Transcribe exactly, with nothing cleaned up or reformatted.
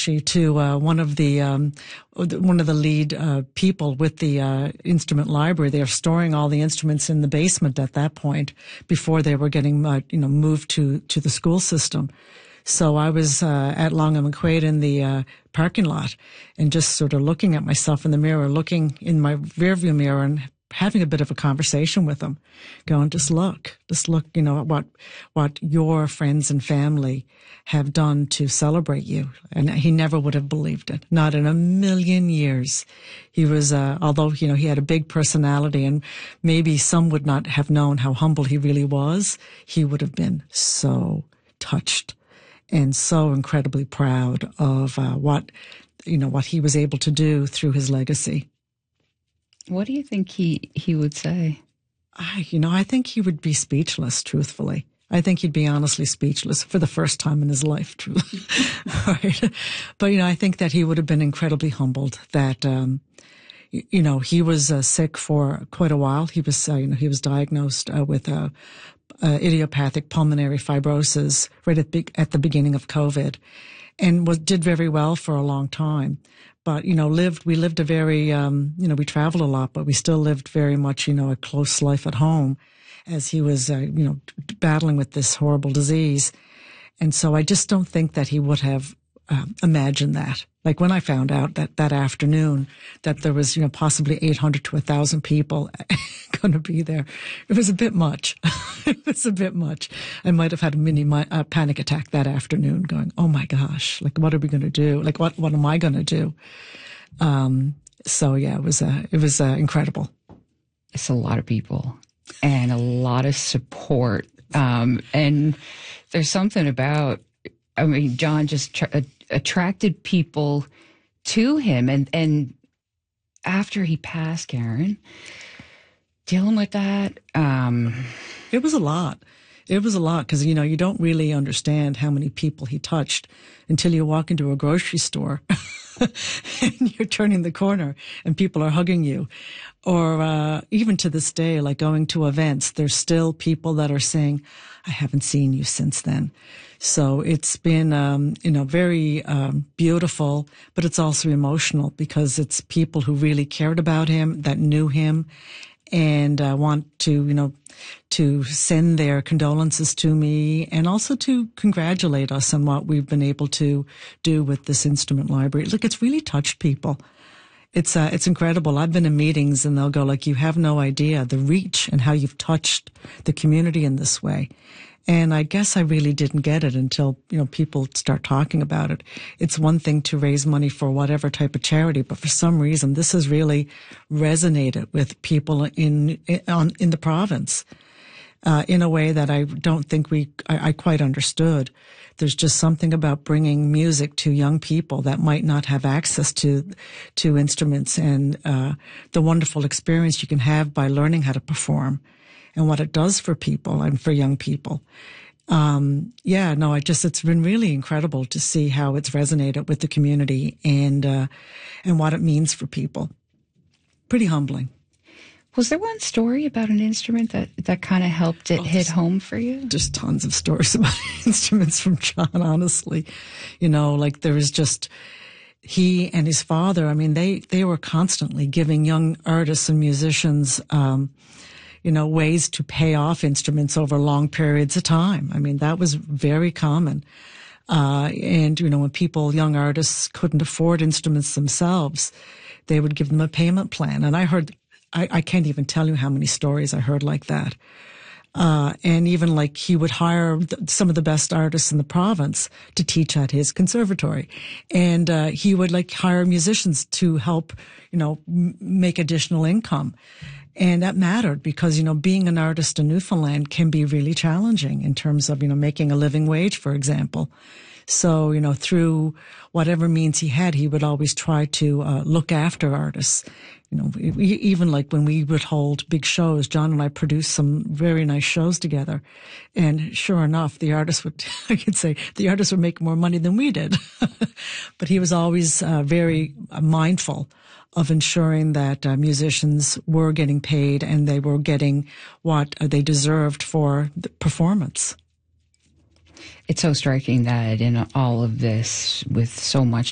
actually to uh, one of the um, one of the lead uh, people with the uh, instrument library. They are storing all the instruments in the basement at that point before they were getting uh, you know moved to to the school system. So I was uh, at Long and McQuaid in the uh, parking lot and just sort of looking at myself in the mirror, looking in my rearview mirror and having a bit of a conversation with them, going, just look, just look, you know, at what, what your friends and family have done to celebrate you. And he never would have believed it. Not in a million years. He was, uh, although, you know, he had a big personality and maybe some would not have known how humble he really was, he would have been so touched and so incredibly proud of uh, what, you know, what he was able to do through his legacy. What do you think he, he would say? I, you know, I think he would be speechless, truthfully. I think he'd be honestly speechless for the first time in his life, truly. Right? But, you know, I think that he would have been incredibly humbled that, um, you, you know, he was uh, sick for quite a while. He was, uh, you know, he was diagnosed uh, with a, Uh, idiopathic pulmonary fibrosis right at, be- at the beginning of COVID, and was did very well for a long time. But, you know, lived, we lived a very, um, you know, we traveled a lot, but we still lived very much, you know, a close life at home as he was, uh, you know, battling with this horrible disease. And so I just don't think that he would have uh, imagined that. Like when I found out that that afternoon that there was, you know, possibly eight hundred to one thousand people going to be there, it was a bit much. It was a bit much. I might have had a mini uh, panic attack that afternoon going, oh my gosh, like what are we going to do? Like what, what am I going to do? Um, so yeah, it was, uh, it was uh, incredible. It's a lot of people and a lot of support. Um, and there's something about, I mean, John just tra- attracted people to him. And, and after he passed, Karen, dealing with that, um, it was a lot. It was a lot because, you know, you don't really understand how many people he touched until you walk into a grocery store and you're turning the corner and people are hugging you. Or uh, even to this day, like going to events, there's still people that are saying, I haven't seen you since then. So it's been, um, you know, very um, beautiful, but it's also emotional because it's people who really cared about him, that knew him, and uh, want to, you know, to send their condolences to me and also to congratulate us on what we've been able to do with this instrument library. Look, it's really touched people. It's uh, it's incredible. I've been in meetings and they'll go like, you have no idea the reach and how you've touched the community in this way. And I guess I really didn't get it until, you know, people start talking about it. It's one thing to raise money for whatever type of charity, but for some reason, this has really resonated with people in, in, on, in the province, uh, in a way that I don't think we, I, I quite understood. There's just something about bringing music to young people that might not have access to, to instruments and, uh, the wonderful experience you can have by learning how to perform. And what it does for people and for young people. Um, yeah, no, I just, it's been really incredible to see how it's resonated with the community and, uh, and what it means for people. Pretty humbling. Was there one story about an instrument that, that kind of helped it oh, hit home for you? Just tons of stories about instruments from John, honestly. You know, like there was just, he and his father, I mean, they, they were constantly giving young artists and musicians, um, you know, ways to pay off instruments over long periods of time. I mean, that was very common. Uh, and, you know, when people, young artists couldn't afford instruments themselves, they would give them a payment plan. And I heard, I, I can't even tell you how many stories I heard like that. Uh, and even like he would hire th- some of the best artists in the province to teach at his conservatory. And, uh, he would like hire musicians to help, you know, m- make additional income. And that mattered because, you know, being an artist in Newfoundland can be really challenging in terms of, you know, making a living wage, for example. So, you know, through whatever means he had, he would always try to uh, look after artists. You know, even like when we would hold big shows, John and I produced some very nice shows together. And sure enough, the artists would, I could say, the artists would make more money than we did. But he was always uh, very mindful of ensuring that uh, musicians were getting paid and they were getting what uh, they deserved for the performance. It's so striking that in all of this, with so much